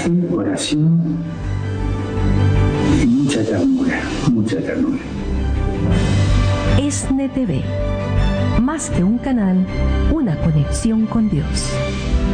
fe, oración y mucha ternura, mucha ternura. ESNE TV, más que un canal, una conexión con Dios.